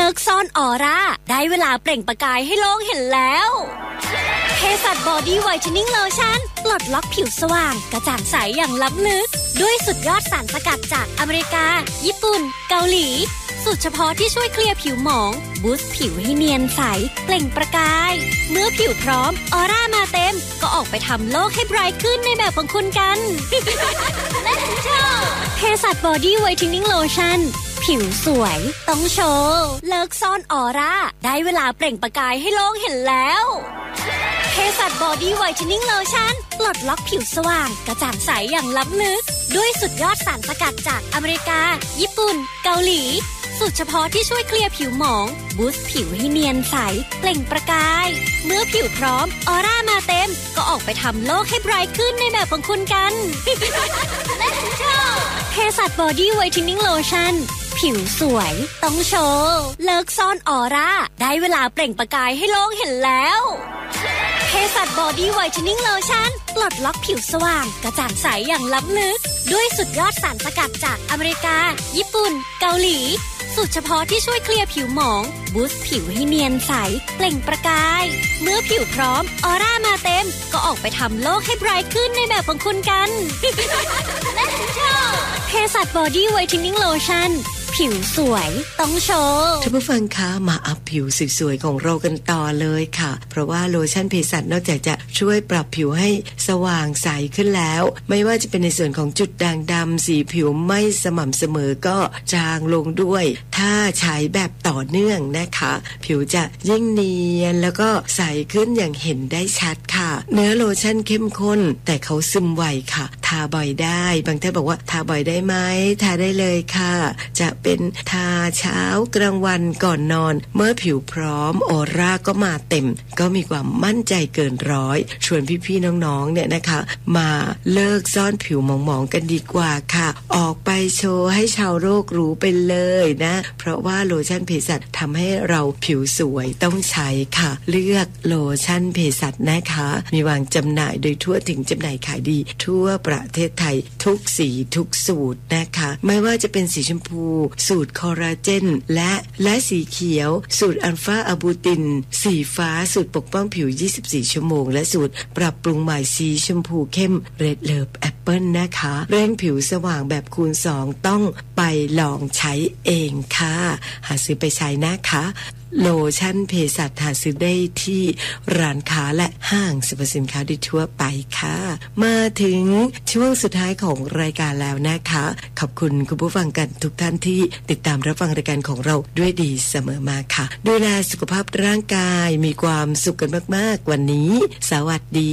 ลิกซ่อนออร่าได้เวลาเปล่งประกายให้โลกเห็นแล้วเภสัชบอดี้ไวท์เทนนิ่งโลชั่นปลดล็อกผิวสว่างกระจ่างใสอย่างล้ำลึกด้วยสุดยอดสารสกัดจากอเมริกาญี่ปุ่นเกาหลีสูตรเฉพาะที่ช่วยเคลียร์ผิวหมองบูสต์ผิวให้เนียนใสเปล่งประกายเมื่อผิวพร้อมออร่ามาเต็มก็ออกไปทำโลกให้ไบรท์ขึ้นในแบบของคุณกัน Let's go เภสัชบอดี้ไวท์เทนนิ่งโลชั่นผิวสวยต้องโชว์เลิกซ่อนออร่าได้เวลาเปล่งประกายให้โลกเห็นแล้วเภสัชบอดี้ไวท์เทนนิ่งโลชั่นปลดล็อกผิวสว่างกระจ่างใสอย่างล้ำลึกด้วยสุดยอดสารสกัดจากอเมริกาญี่ปุ่นเกาหลีสูตรเฉพาะที่ช่วยเคลียร์ผิวหมองบูสต์ผิวให้เนียนใสเปล่งประกายเมื่อผิวพร้อมออร่ามาเต็มก็ออกไปทำโลกให้ไบรท์ขึ้นในแบบของคุณกัน Let's go เภสัชบอดี้ไวท์เทนนิ่งโลชั่นผิวสวยต้องโชว์เลิกซ่อนออร่าได้เวลาเปล่งประกายให้โลกเห็นแล้วเภสัชบอดี้ไวท์เทนนิ่งโลชั่นปลดล็อกผิวสว่างกระจ่างใสอย่างล้ำลึกด้วยสุดยอดสารสกัดจากอเมริกาญี่ปุ่นเกาหลีสูตรเฉพาะที่ช่วยเคลียร์ผิวหมองบูสต์ผิวให้เนียนใสเปล่งประกายเมื่อผิวพร้อมออร่ามาเต็มก็ออกไปทำโลกให้ไบรท์ขึ้นในแบบของคุณกัน Let's go เภสัชบอดี้ไวท์เทนนิ่งโลชั่นผิวสวยต้องโชว์ท่านผู้ฟังคะมาอัพผิวสวยๆของเรากันต่อเลยค่ะเพราะว่าโลชั่นเภสัชนอกจากจะช่วยปรับผิวให้สว่างใสขึ้นแล้วไม่ว่าจะเป็นในส่วนของจุดด่างดำสีผิวไม่สม่ำเสมอก็จางลงด้วยถ้าใช้แบบต่อเนื่องนะคะผิวจะยิ่งเนียนแล้วก็ใสขึ้นอย่างเห็นได้ชัดค่ะเนื้อโลชั่นเข้มข้นแต่เขาซึมไวค่ะทาบ่อยได้บางท่านบอกว่าทาบ่อยได้ไหมทาได้เลยค่ะจะเป็นทาเช้ากลางวันก่อนนอนเมื่อผิวพร้อมออร่าก็มาเต็มก็มีความมั่นใจเกินร้อยชวนพี่ๆน้องๆเนี่ยนะคะมาเลิกซ่อนผิวหมองๆกันดีกว่าค่ะออกไปโชว์ให้ชาวโลกรู้ไปเลยนะเพราะว่าโลชั่นเภสัชทำให้เราผิวสวยต้องใช้ค่ะเลือกโลชั่นเภสัชนะคะมีวางจำหน่ายโดยทั่วถึงจำหน่ายขายดีทั่วประเทศไทยทุกสีทุกสูตรนะคะไม่ว่าจะเป็นสีชมพูสูตรคอลลาเจนและสีเขียวสูตรอัลฟาอะบูตินสีฟ้าสูตรปกป้องผิว24ชั่วโมงและสูตรปรับปรุงใหม่สีชมพูเข้มเรดเลิฟแอปเปิลนะคะเร่งผิวสว่างแบบคูณ2ต้องไปลองใช้เองค่ะหาซื้อไปใช้นะคะโลชั่นเภสัชหาซื้อได้ที่ร้านค้าและห้างสรรพสินค้าโดยทั่วไปค่ะมาถึงช่วงสุดท้ายของรายการแล้วนะคะขอบคุณคุณผู้ฟังกันทุกท่านที่ติดตามรับฟังรายการของเราด้วยดีเสมอมาค่ะดูแลสุขภาพร่างกายมีความสุขกันมากๆวันนี้สวัสดี